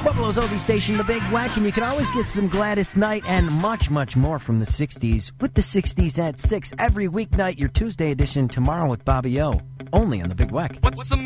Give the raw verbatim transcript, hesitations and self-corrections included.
Buffalo's Oldie Station, The Big Wack, and you can always get some Gladys Knight and much, much more from the sixties with the sixties at six every weeknight, your Tuesday edition tomorrow with Bobby O, only on The Big Wack. What's the